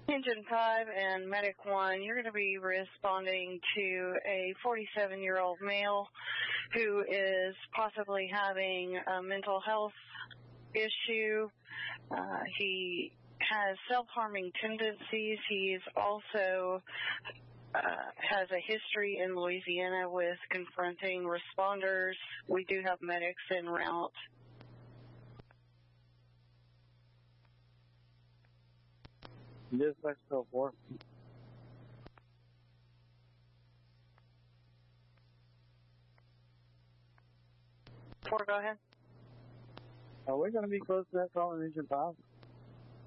Engine 5 and Medic 1, you're going to be responding to a 47-year-old male who is possibly having a mental health issue. He has self-harming tendencies. He's also has a history in Louisiana with confronting responders. We do have medics en route. Dispatch 4. 4, go ahead. Are we going to be close to that call in Engine 5?